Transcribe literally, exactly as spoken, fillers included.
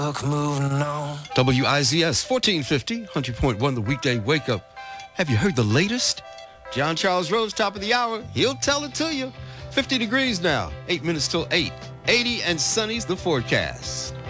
moving on. W I Z S fourteen fifty, one hundred point one, the weekday wake up. Have you heard the latest? John Charles Rose, top of the hour. He'll tell it to you. fifty degrees now, eight minutes till eight. eighty and sunny's the forecast.